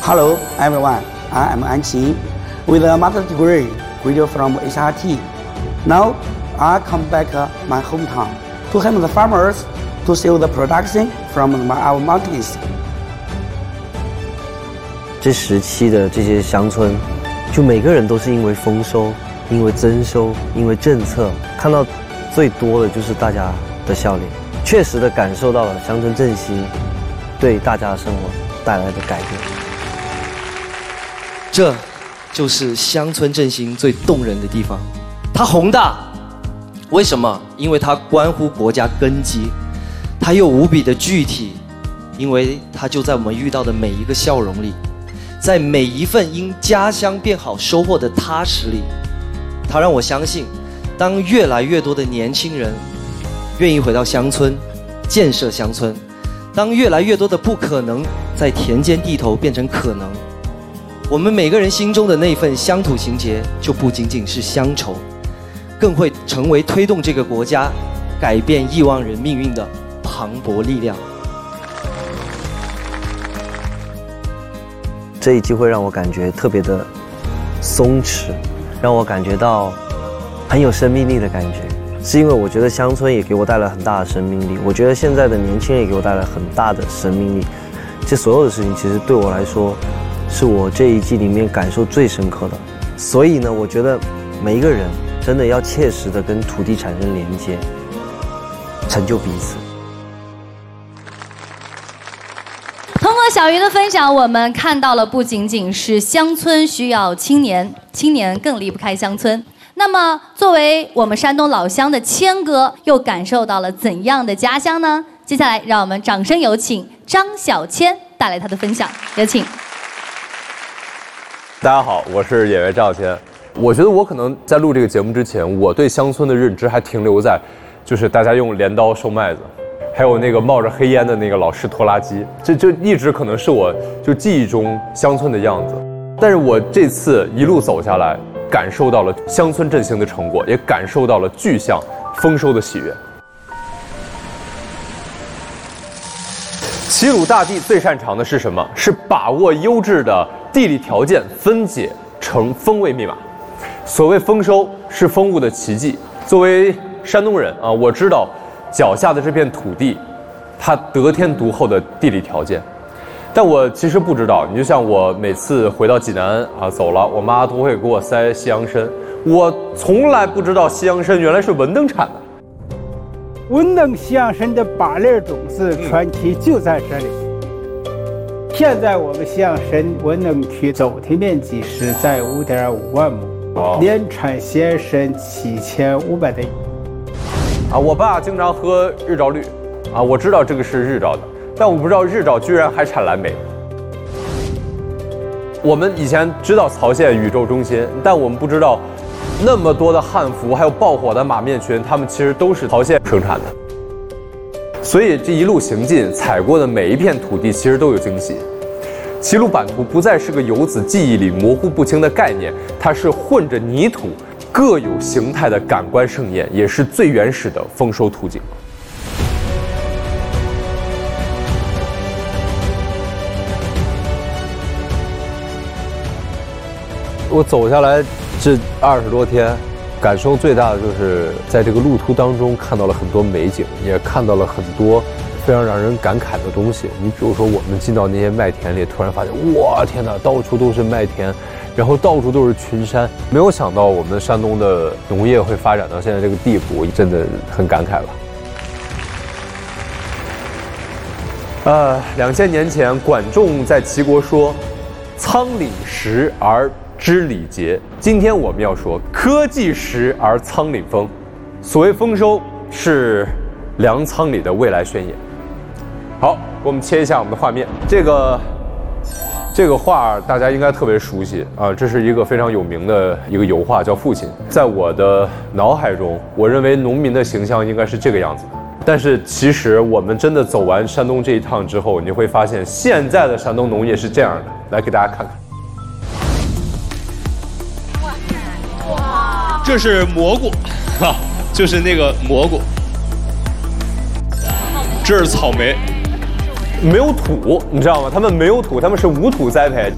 Hello everyone, I am An Qin with a master's degree graduate from HRT. Now I come back my hometown to help the farmers to sell the production from our mountains. 这时期的这些乡村，就每个人都是因为丰收，因为增收，因为政策，看到最多的就是大家的笑脸，确实的感受到了乡村振兴对大家的生活带来的改变。 这就是乡村振兴最动人的地方，它宏大，为什么？因为它关乎国家根基，它又无比的具体，因为它就在我们遇到的每一个笑容里，在每一份因家乡变好收获的踏实里。它让我相信，当越来越多的年轻人愿意回到乡村，建设乡村，当越来越多的不可能在田间地头变成可能，我们每个人心中的那份乡土情结就不仅仅是乡愁，更会成为推动这个国家改变亿万人命运的磅礴力量。 这一季会让我感觉特别的松弛，让我感觉到很有生命力的感觉，是因为我觉得乡村也给我带来很大的生命力，我觉得现在的年轻人也给我带来很大的生命力。这所有的事情其实对我来说是我这一季里面感受最深刻的，所以呢，我觉得每一个人真的要切实的跟土地产生连接，成就彼此。 通过小鱼的分享，我们看到了不仅仅是乡村需要青年，青年更离不开乡村。那么，作为我们山东老乡的谦哥，又感受到了怎样的家乡呢？接下来，让我们掌声有请张小谦带来他的分享，有请。 大家好，我是演员张小谦。我觉得我可能在录这个节目之前，我对乡村的认知还停留在，就是大家用镰刀收麦子，还有那个冒着黑烟的那个老式拖拉机，这一直可能是我就记忆中乡村的样子。但是我这次一路走下来，感受到了乡村振兴的成果，也感受到了巨象丰收的喜悦。齐鲁大地最擅长的是什么？是把握优质的地理条件，分解成风味密码。所谓丰收，是风物的奇迹。作为山东人啊，我知道脚下的这片土地，它得天独厚的地理条件。但我其实不知道，你就像我每次回到济南啊走了，我妈都会给我塞西洋参，我从来不知道西洋参原来是文登产的。 文登西洋参的8粒种子传奇就在这里。现在我们西洋参文登区总体面积是在5.5万亩，年产鲜参7500多亿。 我爸经常喝日照绿，我知道这个是日照的，但我不知道日照居然还产蓝莓。我们以前知道曹县宇宙中心，但我们不知道那么多的汉服还有爆火的马面裙，它们其实都是曹县生产的。所以这一路行进，踩过的每一片土地其实都有惊喜。齐鲁版图不再是个游子记忆里模糊不清的概念，它是混着泥土各有形态的感官盛宴，也是最原始的丰收图景。我走下来这20多天，感受最大的就是在这个路途当中看到了很多美景，也看到了很多非常让人感慨的东西。你比如说，我们进到那些麦田里，突然发现，哇，天哪，到处都是麦田，然后到处都是群山。没有想到我们山东的农业会发展到现在这个地步，真的很感慨了。2000年前，管仲在齐国说：“仓廪实而知礼节。”今天我们要说：“科技实而仓廪丰。”所谓丰收，是粮仓里的未来宣言。好，我们切一下我们的画面。这个画大家应该特别熟悉啊，这是一个非常有名的一个油画，叫《父亲》。在我的脑海中，我认为农民的形象应该是这个样子的。但是其实我们真的走完山东这一趟之后，你会发现现在的山东农业是这样的。来给大家看看。 哇，这是蘑菇，就是那个蘑菇。这是草莓。 没有土，你知道吗？他们没有土，他们是无土栽培。